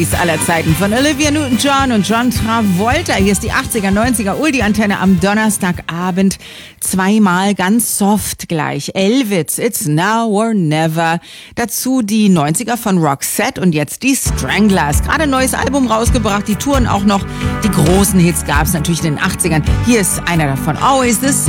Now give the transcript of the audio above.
Aller Zeiten von Olivia Newton-John und John Travolta. Hier ist die 80er, 90er Uldi-Antenne am Donnerstagabend. Zweimal ganz soft gleich. Elvis, It's Now or Never. Dazu die 90er von Roxette und jetzt die Stranglers. Gerade ein neues Album rausgebracht, die touren auch noch. Die großen Hits gab es natürlich in den 80ern. Hier ist einer davon, Always the Same.